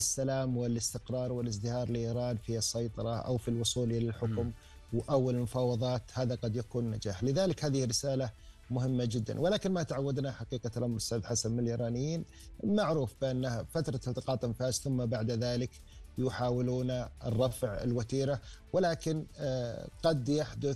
السلام والاستقرار والازدهار لإيران في السيطرة أو في الوصول إلى الحكم أو المفاوضات، هذا قد يكون نجاح. لذلك هذه رسالة مهمة جدا. ولكن ما تعودنا حقيقة الأمر أستاذ حسن من الإيرانيين، معروف بأنها فترة التقاط أنفاس ثم بعد ذلك يحاولون الرفع الوتيرة. ولكن قد يحدث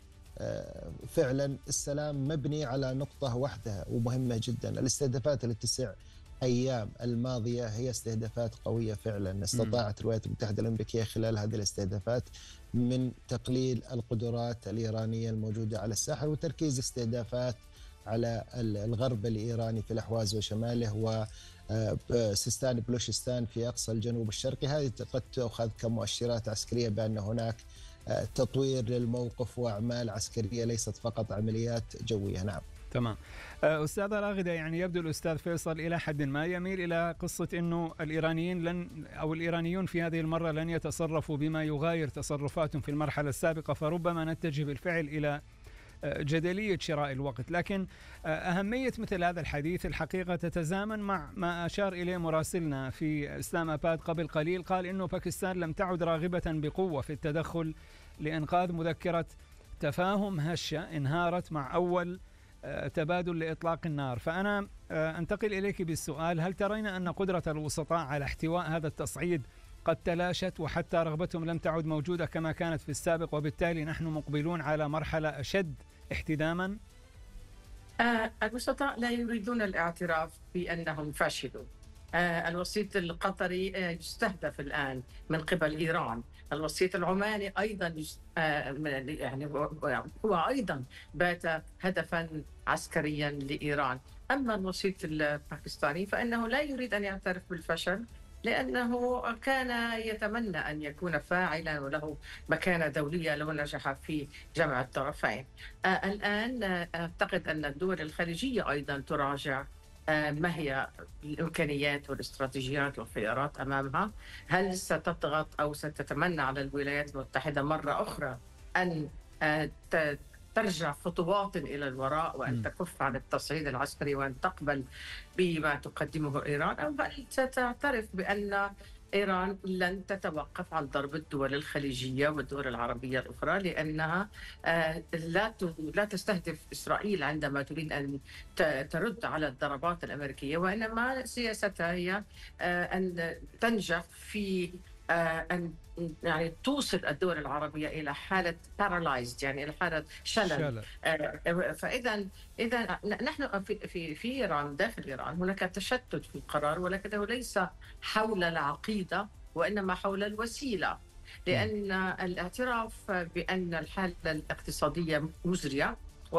فعلا السلام مبني على نقطة واحدة ومهمة جدا. الاستهدافات التسع أيام الماضية هي استهدافات قوية فعلا. استطاعت الولايات المتحدة الأمريكية خلال هذه الاستهدافات من تقليل القدرات الإيرانية الموجودة على الساحل وتركيز استهدافات على الغرب الإيراني في الأحواز وشماله وسيستان بلوشستان في أقصى الجنوب الشرقي. هذه قد تأخذ كمؤشرات عسكرية بأن هناك تطوير للموقف وأعمال عسكرية ليست فقط عمليات جوية. نعم. تمام. أستاذة راغدة، يعني يبدو الأستاذ فيصل إلى حد ما يميل إلى قصة أنه الإيرانيون في هذه المرة لن يتصرفوا بما يغاير تصرفاتهم في المرحلة السابقة، فربما نتجه بالفعل إلى جدلية شراء الوقت. لكن أهمية مثل هذا الحديث الحقيقة تتزامن مع ما أشار إليه مراسلنا في إسلام أباد قبل قليل، قال إنه باكستان لم تعد راغبة بقوة في التدخل لإنقاذ مذكرة تفاهم هشة انهارت مع أول تبادل لإطلاق النار. فأنا أنتقل إليك بالسؤال: هل ترين أن قدرة الوسطاء على احتواء هذا التصعيد قد تلاشت وحتى رغبتهم لم تعد موجودة كما كانت في السابق، وبالتالي نحن مقبلون على مرحلة أشد احتداما؟ الوسطاء لا يريدون الاعتراف بأنهم فشلوا. الوسيط القطري يستهدف الآن من قبل إيران. الوسيط العماني أيضا يعني هو أيضا بات هدفا عسكريا لإيران. أما الوسيط الباكستاني فإنه لا يريد أن يعترف بالفشل، لأنه كان يتمنى أن يكون فاعلا وله مكانة دولية لو نجح في جمع الطرفين. الآن أعتقد أن الدول الخليجية أيضا تراجع ما هي الإمكانيات والاستراتيجيات والخيارات أمامها. هل ستضغط أو ستتمنى على الولايات المتحدة مرة أخرى أن ترجع خطوات إلى الوراء وأن تكف عن التصعيد العسكري وأن تقبل بما تقدمه إيران، أو هل ستعترف بأن إيران لن تتوقف عن ضرب الدول الخليجية والدول العربية الأخرى، لأنها لا تستهدف إسرائيل عندما تريد أن ترد على الضربات الأمريكية، وإنما سياستها هي أن تنجح في أن يعني توصل الدول العربية إلى حالة paralyzed، يعني إلى حالة شلل. فإذا نحن في إيران، داخل إيران هناك تشتت في القرار، ولكنه ليس حول العقيدة وإنما حول الوسيلة، لأن الاعتراف بأن الحالة الاقتصادية مزرية،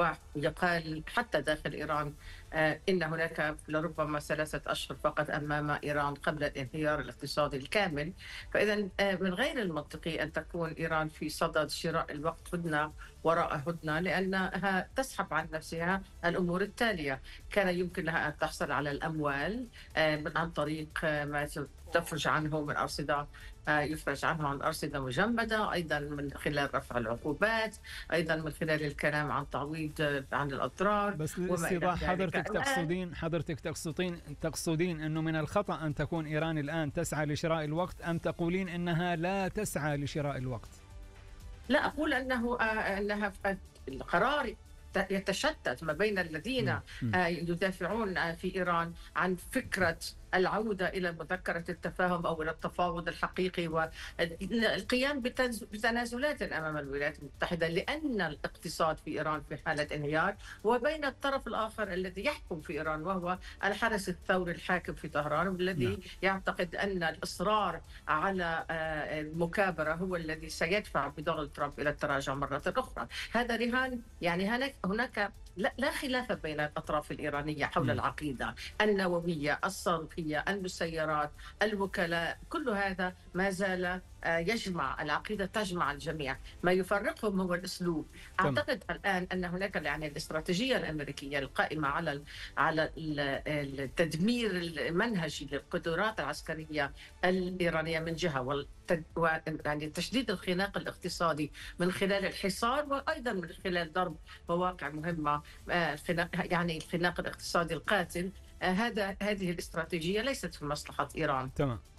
ويقال حتى داخل إيران إن هناك لربما 3 أشهر فقط أمام إيران قبل الانهيار الاقتصادي الكامل. فإذا من غير المنطقي أن تكون إيران في صدد شراء الوقت هدنة وراء هدنة، لأنها تسحب عن نفسها الأمور التالية. كان يمكن لها أن تحصل على الأموال عن طريق ما تفرج عنه من أرصدة، يفرج عنه عن أرصدة مجمدة، أيضا من خلال رفع العقوبات، أيضا من خلال الكلام عن تعويض عن الأضرار. بس للاستيضاح حضرتك تقصدين أنه من الخطأ أن تكون إيران الآن تسعى لشراء الوقت، أم تقولين أنها لا تسعى لشراء الوقت؟ لا، أقول أنها القرار يتشتت ما بين الذين يدافعون في إيران عن فكرة العودة إلى مذكرة التفاهم أو إلى التفاوض الحقيقي والقيام بتنازلات أمام الولايات المتحدة، لأن الاقتصاد في إيران في حالة انهيار، وبين الطرف الآخر الذي يحكم في إيران وهو الحرس الثوري الحاكم في طهران، والذي يعتقد أن الإصرار على المكابرة هو الذي سيدفع بدونالد ترامب إلى التراجع مرة أخرى. هذا رهان، يعني هناك لا خلاف بين الأطراف الإيرانية حول العقيدة النووية، الصاروخية، المسيرات، الوكلاء، كل هذا ما زال يجمع العقيدة، تجمع الجميع. ما يفرقهم هو الأسلوب. أعتقد الآن أن هناك يعني الاستراتيجية الأمريكية القائمة على التدمير المنهجي للقدرات العسكرية الإيرانية من جهة، يعني تشديد الخناق الاقتصادي من خلال الحصار، وأيضا من خلال ضرب مواقع مهمة، يعني الخناق الاقتصادي القاتل. هذه الاستراتيجية ليست في مصلحة إيران. تمام.